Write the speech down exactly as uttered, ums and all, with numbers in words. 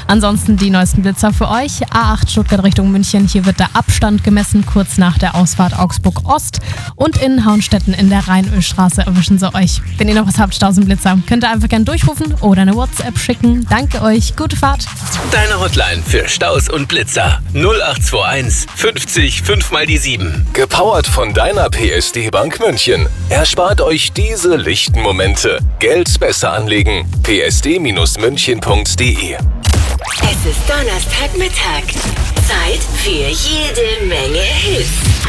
Ansonsten die neuesten Blitzer für euch. A acht Stuttgart Richtung München. Hier wird der Abstand gemessen, kurz nach der Ausfahrt Augsburg Ost. Und in Hauenstetten in der Rheinölstraße erwischen sie euch. Wenn ihr noch was habt, tausend Blitzer, könnt ihr einfach gerne durchrufen oder eine WhatsApp schicken. Danke euch, gute Fahrt. Deine Hotline für Staus und Blitzer null acht zwei eins fünfzig fünf mal die sieben. Gepowert von deiner P S D Bank München. Erspart euch diese lichten Momente. Geld besser anlegen. p s d münchen punkt d e. Es ist Donnerstagmittag. Zeit für jede Menge Hits.